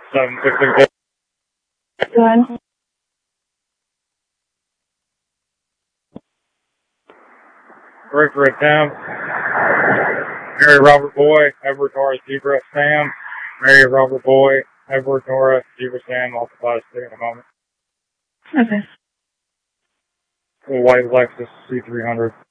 7668. Go ahead. Break for attempt. Mary Robert Boy, Edward Norris, Zebra Sam. Mary Robert Boy, Edward Norris, Zebra Sam, multiply to in a moment. Okay. White Lexus C300.